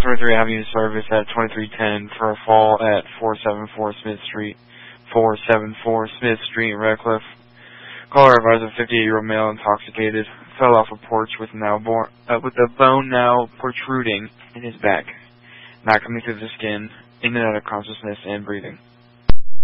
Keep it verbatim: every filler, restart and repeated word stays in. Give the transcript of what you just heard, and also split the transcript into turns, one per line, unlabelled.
twenty-three Avenue service at twenty-three ten for a fall at four seventy-four Smith Street, four seventy-four Smith Street, Redcliffe. Caller advised a fifty-eight-year-old male intoxicated fell off a porch with now born, uh, with a bone now protruding in his back, not coming through the skin, in and out of consciousness and breathing.